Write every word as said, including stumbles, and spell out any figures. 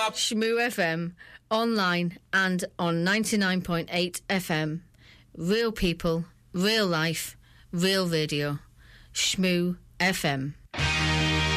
up. Shmoo F M, online and on ninety-nine point eight F M. Real people, real life, real radio. Shmoo F M.